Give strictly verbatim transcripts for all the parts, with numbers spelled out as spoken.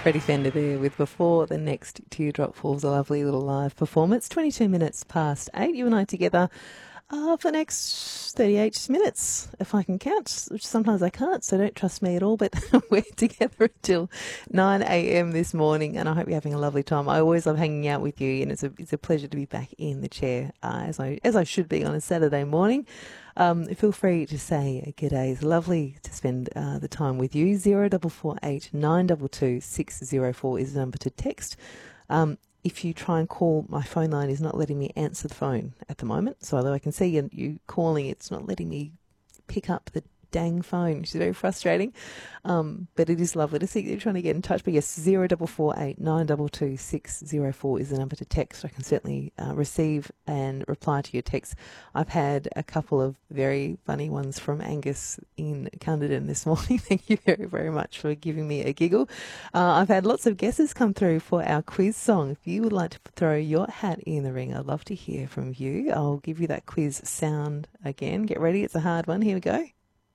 Freddie Fender there with Before the Next Teardrop Falls, a lovely little live performance. twenty-two minutes past eight, you and I together uh, for the next thirty-eight minutes, if I can count, which sometimes I can't, so don't trust me at all, but we're together until nine a.m. this morning, and I hope you're having a lovely time. I always love hanging out with you, and it's a, it's a pleasure to be back in the chair, uh, as I as I should be on a Saturday morning. Um, feel free to say g'day. It's lovely to spend uh, the time with you. Zero double four eight nine double two six zero four is the number to text. Um, if you try and call, my phone line is not letting me answer the phone at the moment. So although I can see you, you calling, it's not letting me pick up the dang phone, which is very frustrating. Um, but it is lovely to see you're trying to get in touch. But yes, zero double four eight nine double two six zero four is the number to text. I can certainly uh, receive and reply to your texts. I've had a couple of very funny ones from Angus in Cunderdin this morning. Thank you very, very much for giving me a giggle. Uh, I've had lots of guesses come through for our quiz song. If you would like to throw your hat in the ring, I'd love to hear from you. I'll give you that quiz sound again. Get ready. It's a hard one. Here we go.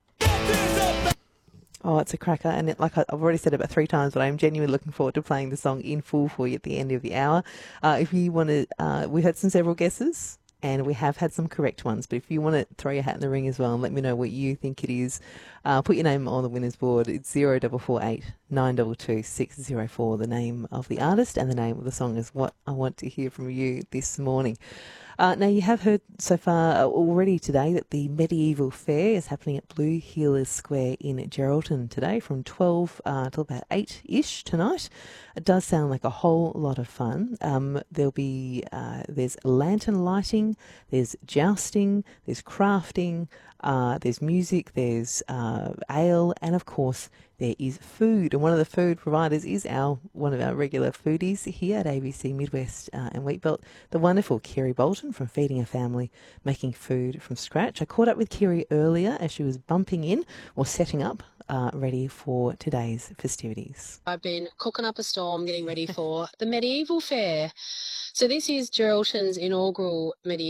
Oh, it's a cracker, and it, like I've already said about three times, but I'm genuinely looking forward to playing the song in full for you at the end of the hour. Uh, if you want to, uh, we've had some several guesses, and we have had some correct ones, but if you want to throw your hat in the ring as well and let me know what you think it is, uh, put your name on the winner's board. It's zero double four eight nine double two six zero four. The name of the artist and the name of the song is what I want to hear from you this morning. Uh, now, you have heard so far already today that the Medieval Fair is happening at Blue Heelers Square in Geraldton today from twelve uh, till about eight-ish tonight. It does sound like a whole lot of fun. Um, there'll be, uh, there's lantern lighting, there's jousting, there's crafting, uh, there's music, there's uh, ale, and of course there is food. And one of the food providers is our one of our regular foodies here at A B C Midwest uh, and Wheatbelt, the wonderful Kerry Bolton from Feeding a Family, making food from scratch. I caught up with Kerry earlier as she was bumping in or setting up uh, ready for today's festivities. I've been cooking up a storm getting ready for the Medieval Fair. So this is Geraldton's inaugural Medieval